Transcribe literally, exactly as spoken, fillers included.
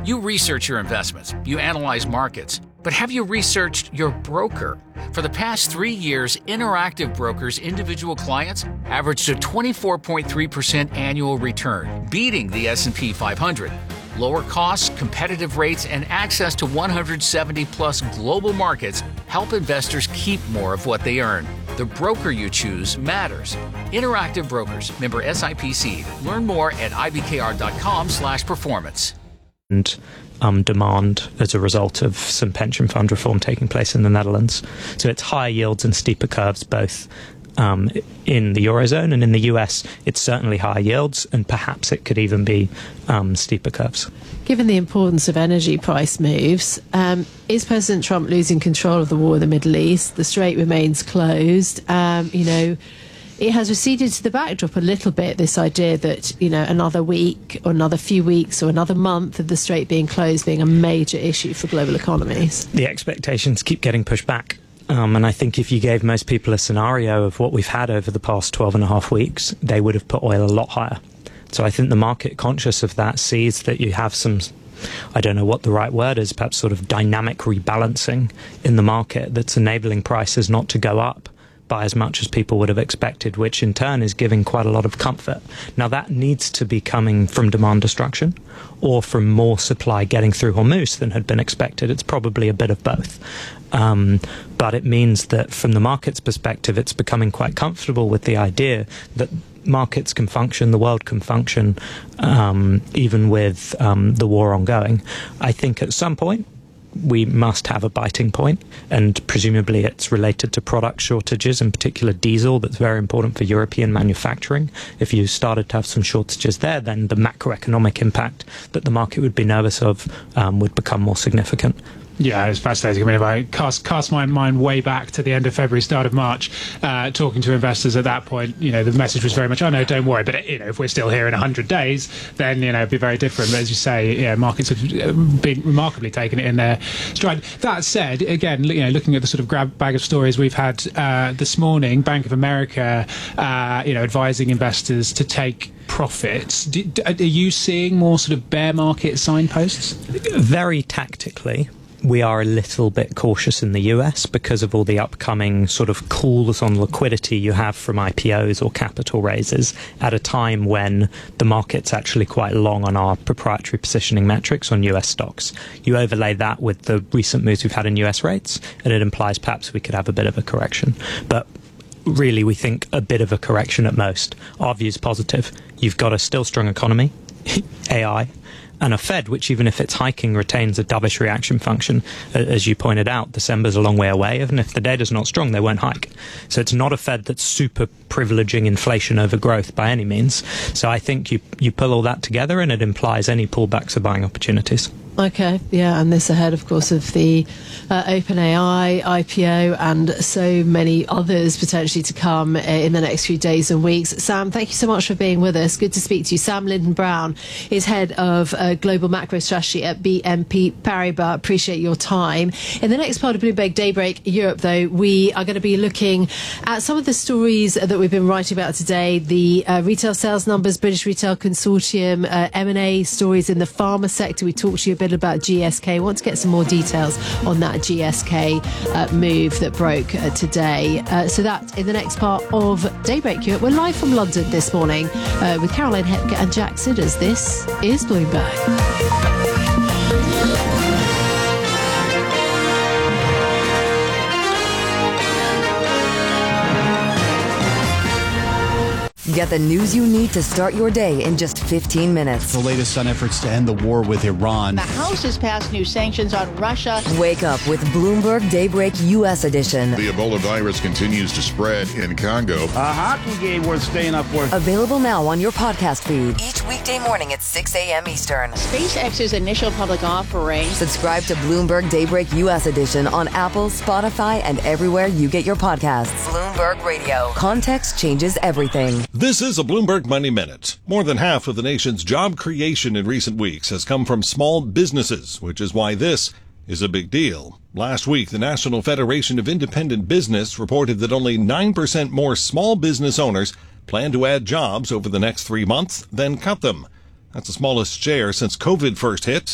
You research your investments, you analyze markets, but have you researched your broker? For the past three years, Interactive Brokers' individual clients averaged a twenty-four point three percent annual return, beating the S and P five hundred. Lower costs, competitive rates, and access to one hundred seventy plus global markets help investors keep more of what they earn. The broker you choose matters. Interactive Brokers, member S I P C. Learn more at I B K R dot com slash performance. And um, demand as a result of some pension fund reform taking place in the Netherlands. So it's higher yields and steeper curves both um, in the Eurozone, and in the U S it's certainly higher yields, and perhaps it could even be um, steeper curves. Given the importance of energy price moves, um, is President Trump losing control of the war in the Middle East? The Strait remains closed. Um, you know, it has receded to the backdrop a little bit, this idea that, you know, another week or another few weeks or another month of the Strait being closed being a major issue for global economies. The expectations keep getting pushed back. Um, and I think if you gave most people a scenario of what we've had over the past twelve and a half weeks, they would have put oil a lot higher. So I think the market, conscious of that, sees that you have some, I don't know what the right word is, perhaps sort of dynamic rebalancing in the market that's enabling prices not to go up by as much as people would have expected, which in turn is giving quite a lot of comfort. Now that needs to be coming from demand destruction or from more supply getting through Hormuz than had been expected. It's probably a bit of both. Um, but it means that from the market's perspective, it's becoming quite comfortable with the idea that markets can function, the world can function, um, even with um, the war ongoing. I think at some point, we must have a biting point, and presumably it's related to product shortages, in particular diesel, that's very important for European manufacturing. If you started to have some shortages there, then the macroeconomic impact that the market would be nervous of um, would become more significant. Yeah, it's fascinating. I mean, if I cast cast my mind way back to the end of February, start of March, uh, talking to investors at that point, you know, the message was very much, oh no, don't worry. But, you know, if we're still here in one hundred days, then, you know, it'd be very different. But as you say, yeah, markets have been remarkably taken it in their stride. That said, again, you know, looking at the sort of grab bag of stories we've had uh, this morning, Bank of America, uh, you know, advising investors to take profits. Do, are you seeing more sort of bear market signposts? Very tactically, we are a little bit cautious in the U S because of all the upcoming sort of calls on liquidity you have from I P Os or capital raises at a time when the market's actually quite long on our proprietary positioning metrics on U S stocks. You overlay that with the recent moves we've had in U S rates, and it implies perhaps we could have a bit of a correction. But really, we think a bit of a correction at most. Our view is positive. You've got a still strong economy, A I, and a Fed which, even if it's hiking, retains a dovish reaction function. As you pointed out, December's a long way away. Even if the data's not strong, they won't hike. So it's not a Fed that's super privileging inflation over growth by any means. So I think you you pull all that together and it implies any pullbacks are buying opportunities. Okay, yeah, and this ahead, of course, of the uh, OpenAI I P O and so many others potentially to come uh, in the next few days and weeks. Sam, thank you so much for being with us. Good to speak to you. Sam Linden-Brown is head of uh, global macro strategy at B N P Paribas. Appreciate your time. In the next part of Bloomberg Daybreak Europe, though, we are going to be looking at some of the stories that we've been writing about today. The uh, retail sales numbers, British Retail Consortium, uh, M and A stories in the pharma sector. We talked to you a bit about G S K. I want to get some more details on that G S K uh, move that broke uh, today. Uh, so that in the next part of Daybreak Europe. We're live from London this morning uh, with Caroline Hepker and Jack Sidders. This is Bloomberg. Get the news you need to start your day in just fifteen minutes. The latest on efforts to end the war with Iran. The House has passed new sanctions on Russia. Wake up with Bloomberg Daybreak U S edition. The Ebola virus continues to spread in Congo. A hockey game worth staying up for. Available now on your podcast feed. Each weekday morning at six a.m. Eastern. SpaceX's initial public offering. Subscribe to Bloomberg Daybreak U S edition on Apple, Spotify, and everywhere you get your podcasts. Bloomberg Radio. Context changes everything. This is a Bloomberg Money Minute. More than half of the nation's job creation in recent weeks has come from small businesses, which is why this is a big deal. Last week, the National Federation of Independent Business reported that only nine percent more small business owners plan to add jobs over the next three months than cut them. That's the smallest share since COVID first hit.